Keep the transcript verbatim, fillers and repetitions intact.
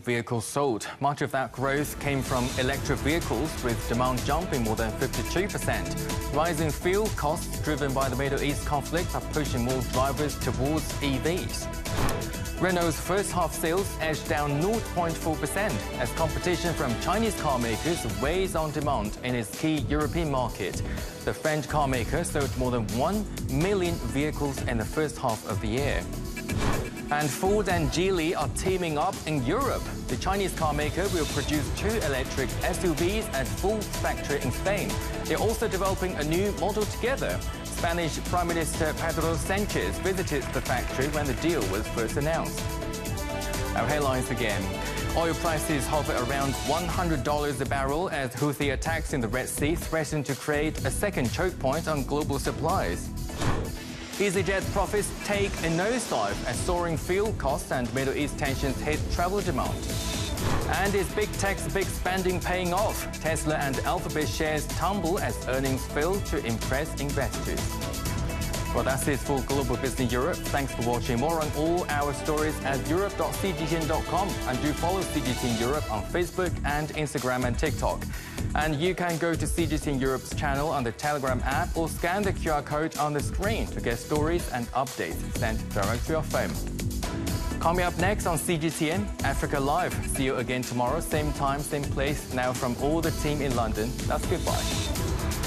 vehicles sold. Much of that growth came from electric vehicles, with demand jumping more than fifty-two percent. Rising fuel costs driven by the Middle East conflict are pushing more drivers towards E Vs. Renault's first half sales edged down zero point four percent as competition from Chinese car makers weighs on demand in its key European market. The French car maker sold more than one million vehicles in the first half of the year. And Ford and Geely are teaming up in Europe. The Chinese car maker will produce two electric S U Vs at Ford's factory in Spain. They're also developing a new model together. Spanish Prime Minister Pedro Sánchez visited the factory when the deal was first announced. Our headlines again. Oil prices hover around one hundred dollars a barrel as Houthi attacks in the Red Sea threaten to create a second choke point on global supplies. EasyJet profits take a nosedive as soaring fuel costs and Middle East tensions hit travel demand. And is big tech's big spending paying off? Tesla and Alphabet shares tumble as earnings fail to impress investors. Well, that's it for Global Business Europe. Thanks for watching. More on all our stories at europe dot c g t n dot com, and do follow C G T N Europe on Facebook and Instagram and TikTok. And you can go to C G T N Europe's channel on the Telegram app or scan the Q R code on the screen to get stories and updates sent direct to your phone. Coming up next on C G T N, Africa Live. See you again tomorrow, same time, same place. Now from all the team in London, that's goodbye.